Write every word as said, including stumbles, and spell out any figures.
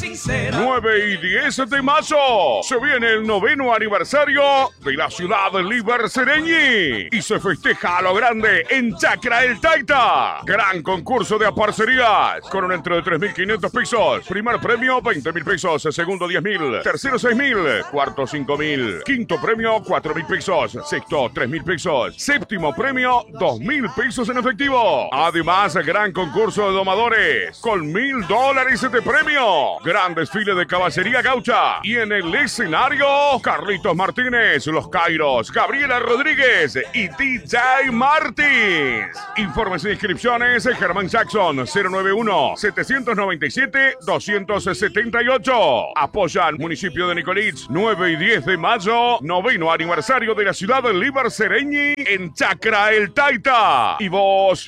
sincera. nueve y diez de mayo se viene el noveno aniversario de la ciudad de Liber Sereñi y se festeja a lo grande en Chacra El Taita. Gran concurso de aparcerías con un entro de tres mil quinientos pesos. Primer premio veinte mil pesos, segundo diez mil, tercero seis mil, cuarto cinco mil, quinto premio cuatro mil pesos, sexto tres mil pesos, séptimo premio dos mil pesos en efectivo. Además, gran concurso de domadores con mil dólares de premio. Gran desfile de caballería gaucha y en el escenario Carlitos Martínez, Los Kairos, Gabriela Rodríguez y D J Martins. Informes e inscripciones Germán Jackson cero nueve uno, setecientos noventa y siete, doscientos setenta y ocho. Apoyan municipio de Nicolits. Nueve y diez de mayo, noveno aniversario de la ciudad de Liber Sereñi en Chacra El Taita. Y vos